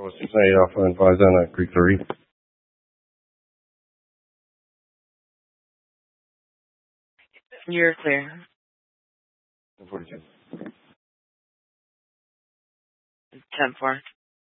was 698 Alpha and 5 down at Creek 30. You're clear. 42. 10-4.